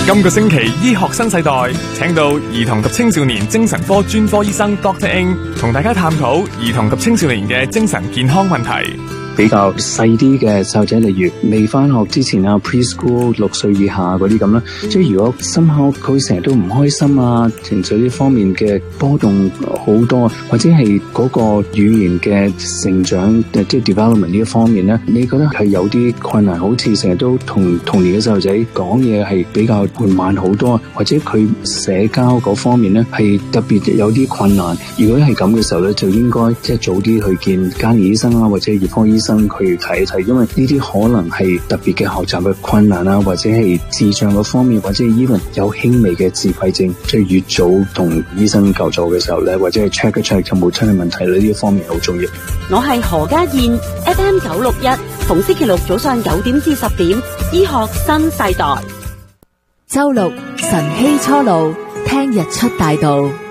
今個星期醫學新世代請到兒童及青少年精神科專科醫生 Dr. Ng 同大家探討兒童及青少年嘅精神健康問題。 比較細啲嘅細路仔，例如未返學之前啊 ，preschool 6歲以下嗰啲咁啦，即係如果深刻佢成日都唔開心啊，情緒呢方面嘅波動好多，或者係嗰個語言嘅成長即係 development 呢一方面咧，你覺得係有啲困難，好似成日都同童年嘅細路仔講嘢係比較緩慢好多，或者佢社交嗰方面咧係特別有啲困難。如果係咁嘅時候咧，就應該即係早啲去見家庭醫生啊，或者兒科醫生去睇一睇，因為呢啲可能係特別嘅學習嘅困難啊，或者係智障嗰方面，或者 even 有輕微嘅自閉症，即係越早同醫生求助嘅時候咧，或者係 check 一 check 有冇出現問題咧，呢一方面好重要。 我係何家燕 FM 961，逢星期六早上9點至10點，醫學新世代。 周六晨曦初露，聽日出大道。